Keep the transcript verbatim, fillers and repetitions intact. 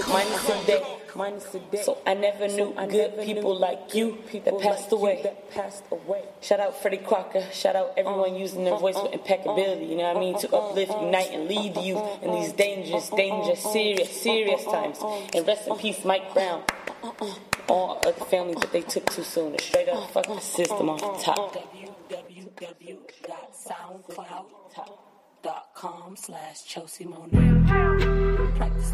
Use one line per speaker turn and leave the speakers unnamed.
minus a day. Minus a day. So I never knew so I good never people like you people that passed, like away. that passed away. Shout out Freddie Crocker. Shout out everyone uh, using their uh, voice uh, with impeccability. You know what I mean? To uplift, unite, and lead you in these dangerous, dangerous, serious, serious times. And rest in peace, Mike Brown. All of the families that they took too soon. Straight up fuck the system off the top.
w w w dot soundcloud dot com slash Chelsea Monet. Practice